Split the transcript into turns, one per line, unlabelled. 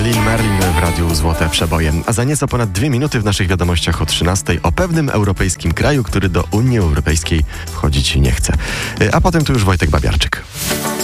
Lil Merlin w Radiu Złote Przeboje. A za nieco ponad 2 minuty w naszych wiadomościach o 13:00 o pewnym europejskim kraju, który do Unii Europejskiej wchodzić nie chce. A potem tu już Wojtek Babiarczyk.